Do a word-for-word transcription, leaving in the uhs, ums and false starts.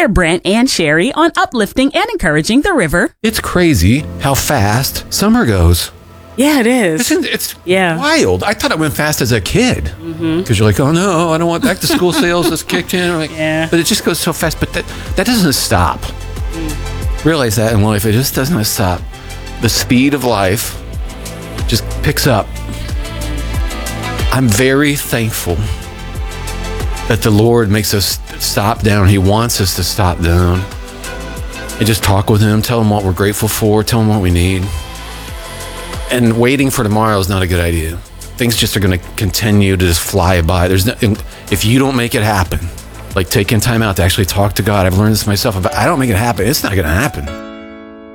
We're Brent and Sherry on uplifting and encouraging the river. It's crazy how fast summer goes. Yeah, it is. It's, it's yeah. wild. I thought it went fast as a kid. Because mm-hmm. you're like, oh no, I don't want back to school sales that's kicked in. Like, yeah. But it just goes so fast. But that, that doesn't stop. Mm. Realize that in life, it just doesn't stop. The speed of life just picks up. I'm very thankful that the Lord makes us stop down. He wants us to stop down and just talk with him, tell him what we're grateful for, tell him what we need. And waiting for tomorrow is not a good idea. Things just are going to continue to just fly by. There's no, if you don't make it happen, like taking time out to actually talk to God, I've learned this myself. If I don't make it happen, it's not going to happen.